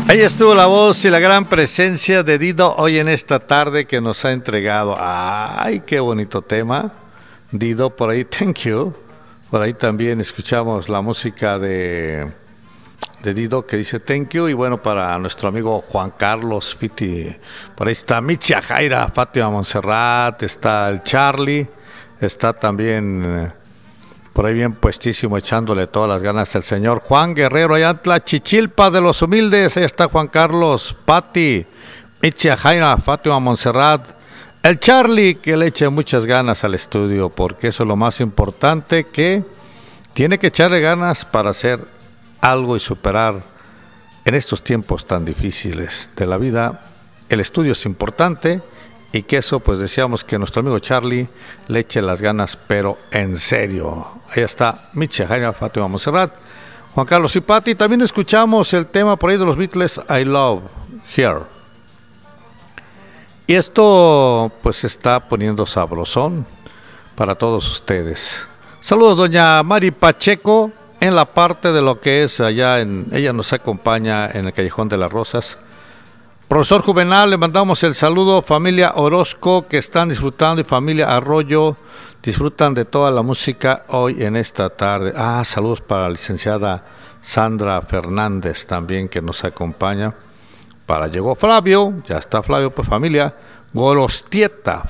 Ahí estuvo la voz y la gran presencia de Dido hoy en esta tarde que nos ha entregado. ¡Ay, qué bonito tema! Dido, por ahí, thank you. Por ahí también escuchamos la música de Dido que dice thank you. Y bueno, para nuestro amigo Juan Carlos Fiti, por ahí está Michia Jaira, Fátima Montserrat, está el Charlie, está también por ahí bien puestísimo, echándole todas las ganas el señor Juan Guerrero, allá en la Chichilpa de los Humildes. Ahí está Juan Carlos, Pati, Michia Jaira, Fátima Montserrat, el Charlie, que le eche muchas ganas al estudio, porque eso es lo más importante, que tiene que echarle ganas para hacer algo y superar en estos tiempos tan difíciles de la vida. El estudio es importante y que eso, pues deseamos que nuestro amigo Charlie le eche las ganas, pero en serio. Ahí está Michia Jaira, Fátima Montserrat, Juan Carlos y Pati. También escuchamos el tema por ahí de los Beatles, I Love Here. Y esto pues se está poniendo sabrosón para todos ustedes. Saludos doña Mari Pacheco en la parte de lo que es allá ella nos acompaña en el Callejón de las Rosas. Profesor Juvenal, le mandamos el saludo, familia Orozco que están disfrutando y familia Arroyo disfrutan de toda la música hoy en esta tarde. Saludos para la licenciada Sandra Fernández también que nos acompaña. Llegó Flavio, ya está Flavio, pues familia Gorostieta,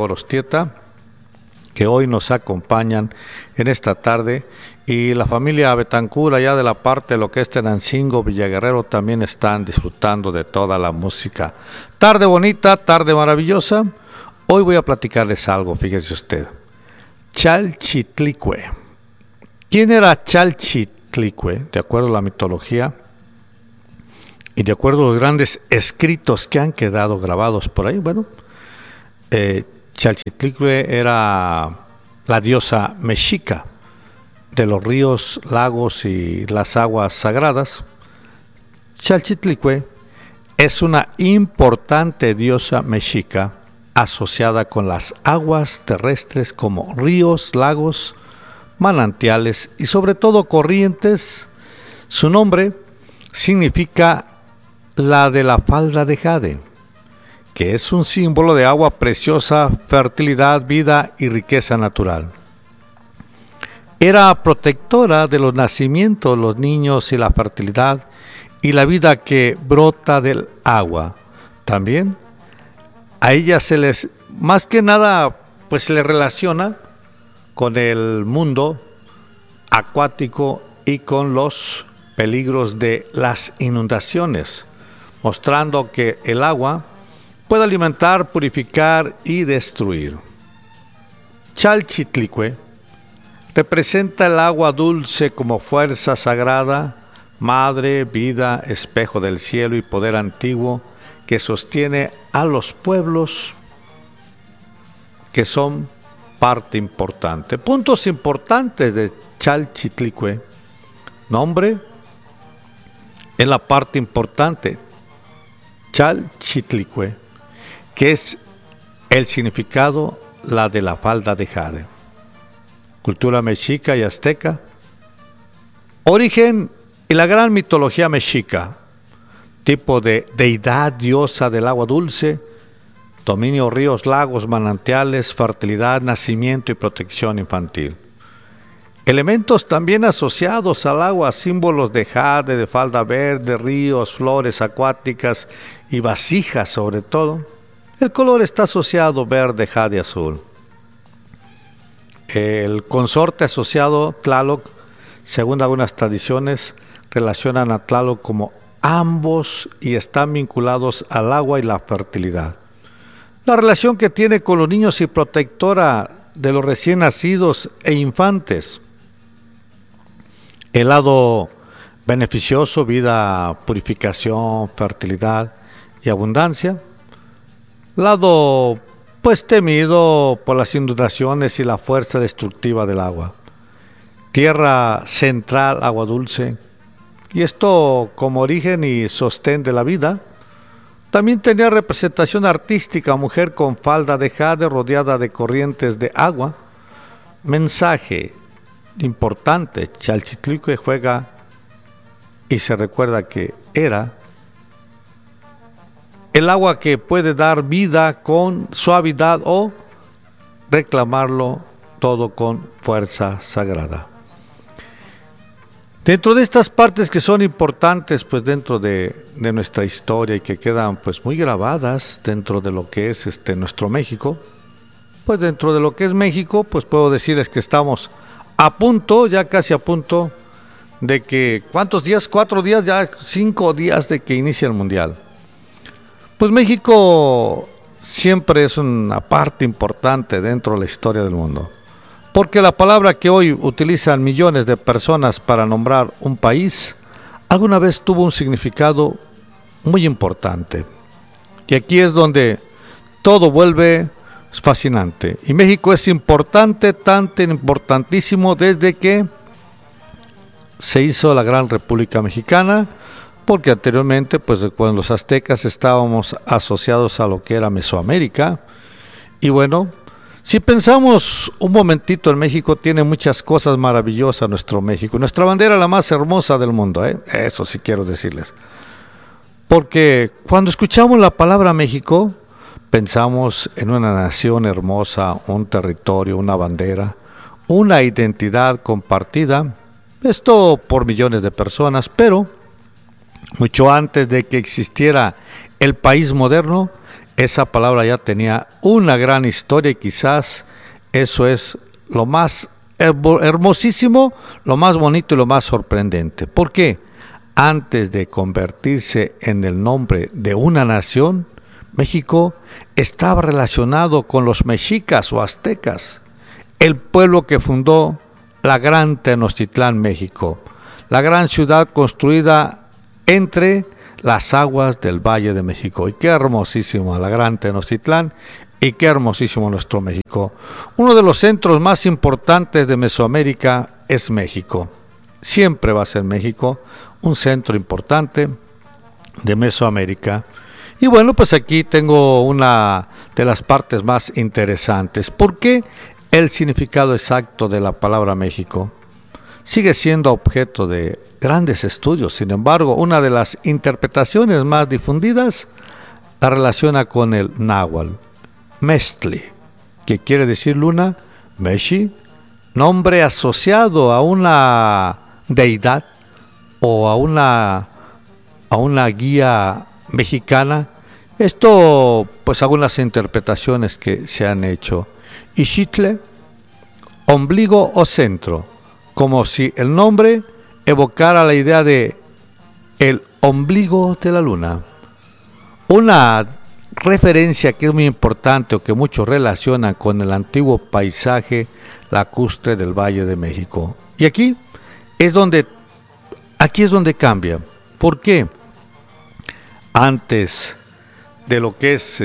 que hoy nos acompañan en esta tarde. Y la familia Betancur, allá de la parte de lo que es Tenancingo, Villaguerrero, también están disfrutando de toda la música. Tarde bonita, tarde maravillosa. Hoy voy a platicarles algo, fíjese usted. Chalchitlicue. ¿Quién era Chalchitlicue? De acuerdo a la mitología y de acuerdo a los grandes escritos que han quedado grabados por ahí, bueno, Chalchitlicue era la diosa mexica de los ríos, lagos y las aguas sagradas. Chalchitlicue es una importante diosa mexica asociada con las aguas terrestres como ríos, lagos, manantiales y sobre todo corrientes. Su nombre significa la de la falda de jade, que es un símbolo de agua preciosa, fertilidad, vida y riqueza natural. Era protectora de los nacimientos, los niños y la fertilidad y la vida que brota del agua. También a ella se les, más que nada, pues se le relaciona con el mundo acuático y con los peligros de las inundaciones, mostrando que el agua puede alimentar, purificar y destruir. Chalchitlicue representa el agua dulce como fuerza sagrada, madre, vida, espejo del cielo y poder antiguo que sostiene a los pueblos que son parte importante. Puntos importantes de Chalchitlicue. Nombre es la parte importante. Chalchitlicue, que es el significado, la de la falda de jade. Cultura mexica y azteca. Origen y la gran mitología mexica. Tipo de deidad, diosa del agua dulce, dominio ríos, lagos, manantiales, fertilidad, nacimiento y protección infantil. Elementos también asociados al agua, símbolos de jade, de falda verde, ríos, flores acuáticas y vasijas sobre todo. El color está asociado verde, jade, azul. El consorte asociado Tlaloc, según algunas tradiciones, relacionan a Tlaloc como ambos y están vinculados al agua y la fertilidad. La relación que tiene con los niños y protectora de los recién nacidos e infantes. El lado beneficioso, vida, purificación, fertilidad y abundancia. Lado pues temido por las inundaciones y la fuerza destructiva del agua. Tierra central, agua dulce. Y esto como origen y sostén de la vida. También tenía representación artística, mujer con falda de jade rodeada de corrientes de agua. Mensaje importante, Chalchitlicue juega y se recuerda que era el agua que puede dar vida con suavidad o reclamarlo todo con fuerza sagrada. Dentro de estas partes que son importantes, pues dentro de nuestra historia y que quedan pues muy grabadas dentro de lo que es nuestro México, pues dentro de lo que es México, pues puedo decirles que estamos a punto, ya casi a punto, de que, ¿cuántos días? 4 días, ya 5 días de que inicie el Mundial. Pues México siempre es una parte importante dentro de la historia del mundo. Porque la palabra que hoy utilizan millones de personas para nombrar un país, alguna vez tuvo un significado muy importante. Y aquí es donde todo vuelve fascinante. Y México es importante, importantísimo desde que se hizo la Gran República Mexicana, porque anteriormente, pues con los aztecas estábamos asociados a lo que era Mesoamérica. Y bueno, si pensamos un momentito en México, tiene muchas cosas maravillosas nuestro México. Nuestra bandera es la más hermosa del mundo, eso sí quiero decirles. Porque cuando escuchamos la palabra México, pensamos en una nación hermosa, un territorio, una bandera, una identidad compartida. Esto por millones de personas, pero mucho antes de que existiera el país moderno, esa palabra ya tenía una gran historia y quizás eso es lo más hermosísimo, lo más bonito y lo más sorprendente. ¿Por qué? Antes de convertirse en el nombre de una nación, México estaba relacionado con los mexicas o aztecas, el pueblo que fundó la gran Tenochtitlán, México, la gran ciudad construida entre las aguas del Valle de México. Y qué hermosísimo la gran Tenochtitlán y qué hermosísimo nuestro México. Uno de los centros más importantes de Mesoamérica es México. Siempre va a ser México un centro importante de Mesoamérica. Y bueno, pues aquí tengo una de las partes más interesantes. ¿Por qué el significado exacto de la palabra México? Sigue siendo objeto de grandes estudios. Sin embargo, una de las interpretaciones más difundidas la relaciona con el náhuatl, Mextli, que quiere decir luna, Meshi, nombre asociado a una deidad o a una guía mexicana. Esto, pues algunas interpretaciones que se han hecho. Ixtle, ombligo o centro, como si el nombre evocara la idea de el ombligo de la luna. Una referencia que es muy importante o que muchos relacionan con el antiguo paisaje lacustre del Valle de México. Y aquí es donde cambia. ¿Por qué? Antes de lo que es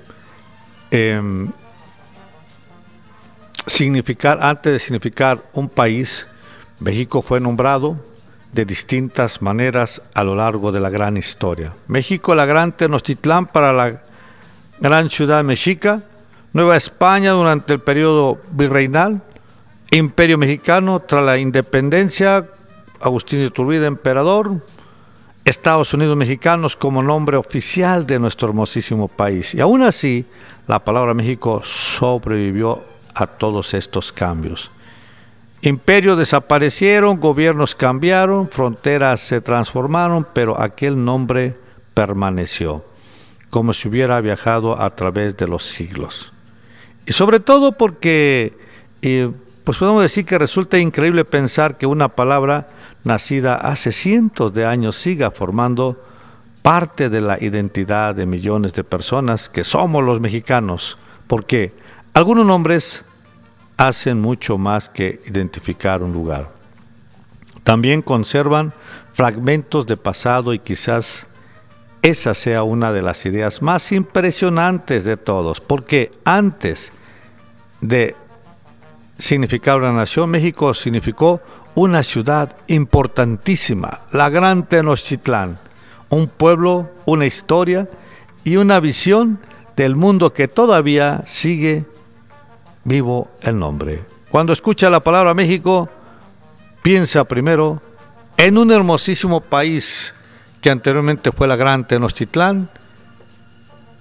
antes de significar un país, México fue nombrado de distintas maneras a lo largo de la gran historia. México, la gran Tenochtitlán para la gran ciudad mexica, Nueva España durante el periodo virreinal, Imperio Mexicano tras la independencia, Agustín de Iturbide emperador, Estados Unidos mexicanos como nombre oficial de nuestro hermosísimo país. Y aún así, la palabra México sobrevivió a todos estos cambios. Imperios desaparecieron, gobiernos cambiaron, fronteras se transformaron, pero aquel nombre permaneció, como si hubiera viajado a través de los siglos. Y sobre todo porque, pues podemos decir que resulta increíble pensar que una palabra nacida hace cientos de años siga formando parte de la identidad de millones de personas que somos los mexicanos, porque algunos nombres hacen mucho más que identificar un lugar. También conservan fragmentos de pasado y quizás esa sea una de las ideas más impresionantes de todos, porque antes de significar una nación, México significó una ciudad importantísima, la Gran Tenochtitlán, un pueblo, una historia y una visión del mundo que todavía sigue vivo el nombre. Cuando escucha la palabra México, piensa primero en un hermosísimo país que anteriormente fue la Gran Tenochtitlán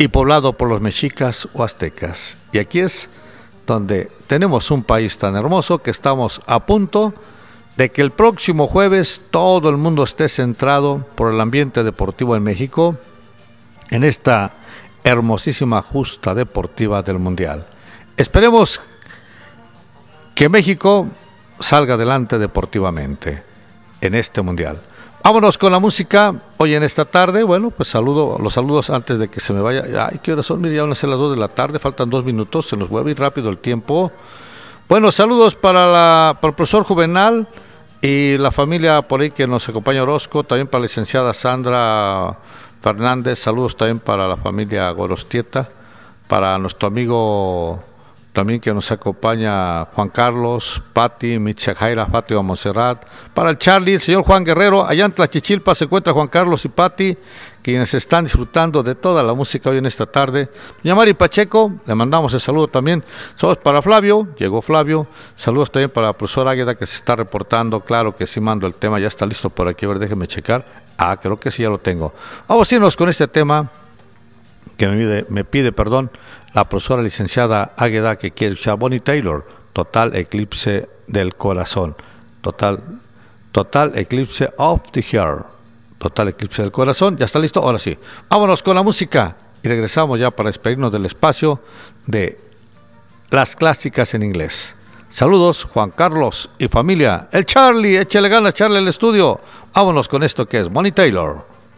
y poblado por los mexicas o aztecas. Y aquí es donde tenemos un país tan hermoso que estamos a punto de que el próximo jueves todo el mundo esté centrado por el ambiente deportivo en México, en esta hermosísima justa deportiva del Mundial. Esperemos que México salga adelante deportivamente en este Mundial. Vámonos con la música hoy en esta tarde. Bueno, pues los saludos antes de que se me vaya. Ay, ¿qué horas son? Mira, ya van a ser las 2 de la tarde, faltan 2 minutos, se nos va a ir rápido el tiempo. Bueno, saludos para el profesor Juvenal y la familia por ahí que nos acompaña, Orozco, también para la licenciada Sandra Fernández, saludos también para la familia Gorostieta, para nuestro amigo también que nos acompaña Juan Carlos, Pati, Mitzajaira, Fátima Monserrat, para el Charlie, el señor Juan Guerrero, allá en Tlachichilpa se encuentra Juan Carlos y Pati, quienes están disfrutando de toda la música hoy en esta tarde. Doña Mari Pacheco, le mandamos el saludo también. Saludos para Flavio, llegó Flavio. Saludos también para el profesor Águeda que se está reportando. Claro que sí mando el tema, ya está listo por aquí, a ver, déjeme checar. Creo que sí, ya lo tengo. Vamos a irnos con este tema que me pide la profesora licenciada Águeda, que quiere escuchar Bonnie Tyler, Total Eclipse del Corazón. Total Eclipse of the Heart. Total Eclipse del Corazón. ¿Ya está listo? Ahora sí. Vámonos con la música y regresamos ya para despedirnos del espacio de las clásicas en inglés. Saludos, Juan Carlos y familia. El Charlie, échale ganas, Charlie, el estudio. Vámonos con esto que es Bonnie Tyler.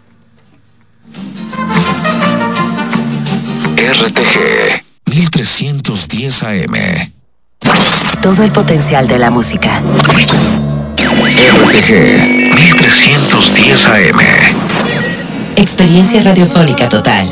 RTG 1310 AM. Todo el potencial de la música. RTG 1310 AM. Experiencia radiofónica total.